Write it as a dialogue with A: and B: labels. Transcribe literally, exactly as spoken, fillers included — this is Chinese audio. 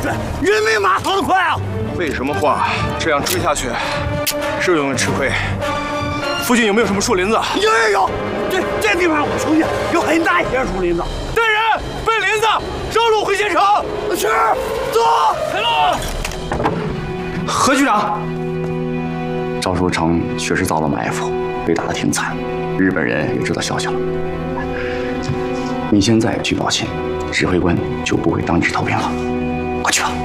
A: 追，人没马跑得快啊！
B: 为什么话这样追下去，是容易吃亏？附近有没有什么树林子？
A: 有有有，这这地方我瞅见有很大一片树林子。
B: 带人奔林子，绕路回县城。
A: 是，走，
B: 开路。何局长，
C: 赵书成确实遭了埋伏，被打得挺惨，日本人也知道消息了。你现在去报信，指挥官就不会当值投鞭了。快去吧。